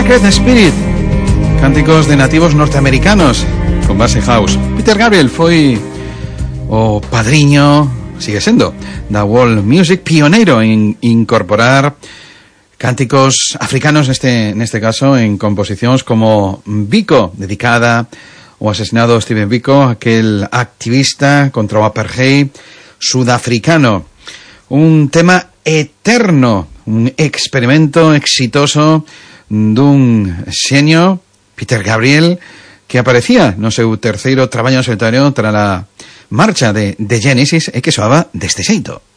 Sacred Spirit, cánticos de nativos norteamericanos con base house. Peter Gabriel foi o padriño, sigue sendo, da world music, pioneiro en incorporar cánticos africanos, neste caso en composicións como Biko, dedicada ao asesinado Stephen Biko, aquel activista contra o apartheid sudafricano. Un tema eterno, un experimento exitoso dun xenio, Peter Gabriel, que aparecía no seu terceiro traballo en solitario tras a marcha de Genesis e que soaba deste xeito.